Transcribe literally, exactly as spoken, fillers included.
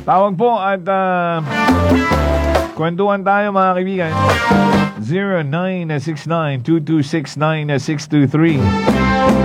Tawag po at uh, kwentuhan tayo mga kaibigan. zero nine six nine two two six nine six two three